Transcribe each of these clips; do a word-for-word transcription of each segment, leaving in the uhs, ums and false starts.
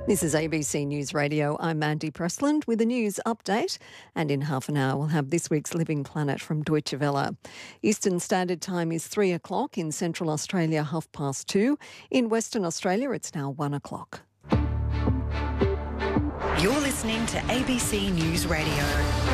This is A B C News Radio. I'm Mandy Pressland with a news update, and in half an hour we'll have this week's Living Planet from Deutsche Welle. Eastern Standard Time is three o'clock, in Central Australia half past two. In Western Australia it's now one o'clock. You're listening to A B C News Radio.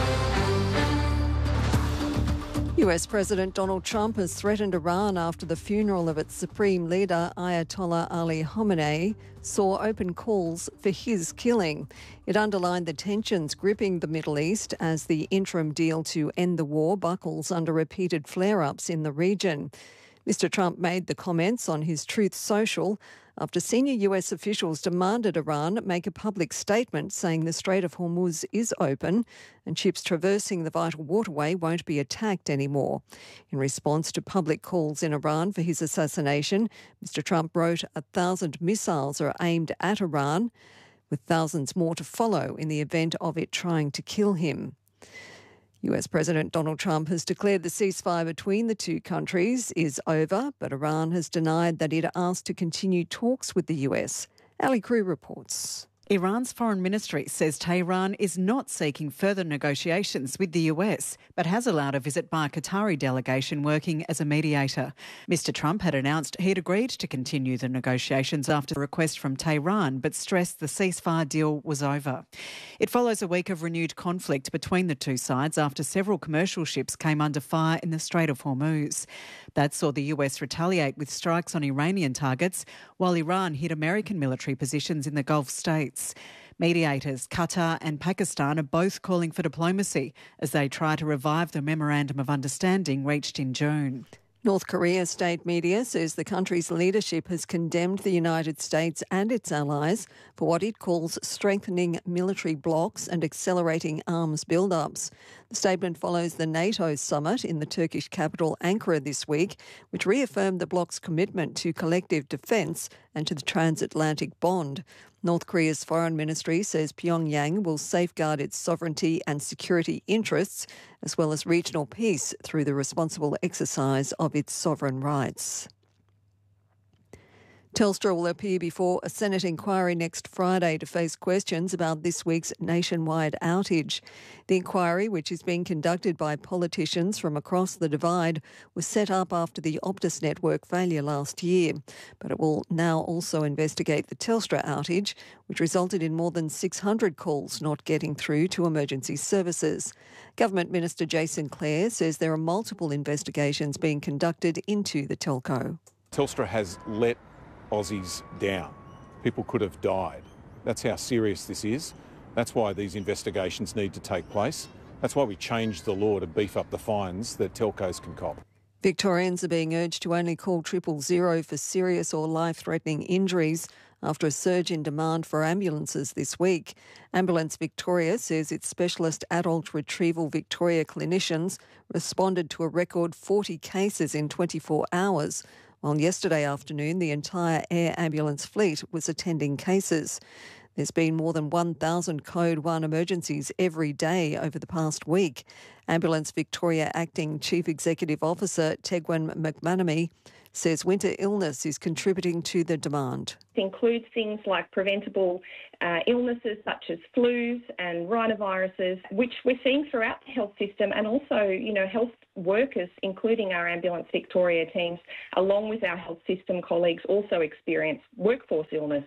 U S President Donald Trump has threatened Iran after the funeral of its supreme leader, Ayatollah Ali Khamenei, saw open calls for his killing. It underlined the tensions gripping the Middle East as the interim deal to end the war buckles under repeated flare-ups in the region. Mister Trump made the comments on his Truth Social after senior U S officials demanded Iran make a public statement saying the Strait of Hormuz is open and ships traversing the vital waterway won't be attacked anymore. In response to public calls in Iran for his assassination, Mister Trump wrote a thousand missiles are aimed at Iran, with thousands more to follow in the event of it trying to kill him. U S President Donald Trump has declared the ceasefire between the two countries is over, but Iran has denied that it asked to continue talks with the U S. Ali Crew reports. Iran's foreign ministry says Tehran is not seeking further negotiations with the U S, but has allowed a visit by a Qatari delegation working as a mediator. Mister Trump had announced he'd agreed to continue the negotiations after a request from Tehran, but stressed the ceasefire deal was over. It follows a week of renewed conflict between the two sides after several commercial ships came under fire in the Strait of Hormuz. That saw the U S retaliate with strikes on Iranian targets, while Iran hit American military positions in the Gulf states. Mediators Qatar and Pakistan are both calling for diplomacy as they try to revive the Memorandum of Understanding reached in June. North Korea state media says the country's leadership has condemned the United States and its allies for what it calls strengthening military blocs and accelerating arms build-ups. The statement follows the NATO summit in the Turkish capital Ankara this week, which reaffirmed the bloc's commitment to collective defence and to the transatlantic bond. North Korea's foreign ministry says Pyongyang will safeguard its sovereignty and security interests, as well as regional peace, through the responsible exercise of its sovereign rights. Telstra will appear before a Senate inquiry next Friday to face questions about this week's nationwide outage. The inquiry, which is being conducted by politicians from across the divide, was set up after the Optus network failure last year. But it will now also investigate the Telstra outage, which resulted in more than six hundred calls not getting through to emergency services. Government Minister Jason Clare says there are multiple investigations being conducted into the telco. Telstra has let Aussies down. People could have died. That's how serious this is. That's why these investigations need to take place. That's why we changed the law to beef up the fines that telcos can cop. Victorians are being urged to only call triple zero for serious or life-threatening injuries after a surge in demand for ambulances this week. Ambulance Victoria says its specialist adult retrieval Victoria clinicians responded to a record forty cases in twenty-four hours, while yesterday afternoon the entire air ambulance fleet was attending cases. There's been more than one thousand Code one emergencies every day over the past week. Ambulance Victoria Acting Chief Executive Officer Tegwin McManamy says winter illness is contributing to the demand. It includes things like preventable uh, illnesses such as flus and rhinoviruses, which we're seeing throughout the health system, and also, you know, health workers, including our Ambulance Victoria teams, along with our health system colleagues, also experience workforce illness.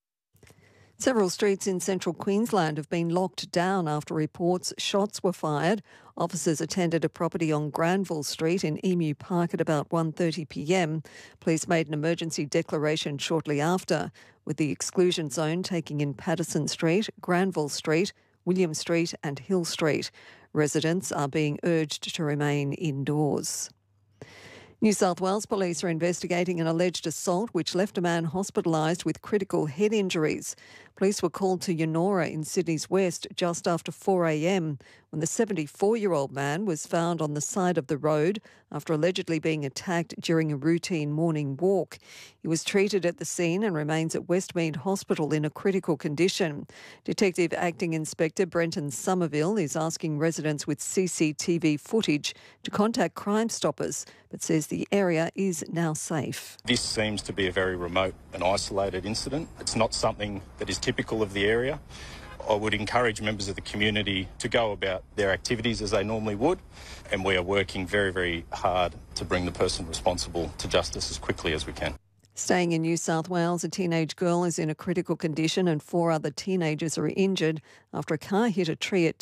Several streets in central Queensland have been locked down after reports shots were fired. Officers attended a property on Granville Street in Emu Park at about one thirty p m. Police made an emergency declaration shortly after, with the exclusion zone taking in Patterson Street, Granville Street, William Street and Hill Street. Residents are being urged to remain indoors. New South Wales police are investigating an alleged assault which left a man hospitalised with critical head injuries. Police were called to Yennora in Sydney's west just after four a m when the seventy-four-year-old man was found on the side of the road after allegedly being attacked during a routine morning walk. He was treated at the scene and remains at Westmead Hospital in a critical condition. Detective Acting Inspector Brenton Somerville is asking residents with C C T V footage to contact Crime Stoppers, but says the area is now safe. This seems to be a very remote and isolated incident. It's not something that is typical of the area. I would encourage members of the community to go about their activities as they normally would, and we are working very, very hard to bring the person responsible to justice as quickly as we can. Staying in New South Wales, a teenage girl is in a critical condition and four other teenagers are injured after a car hit a tree at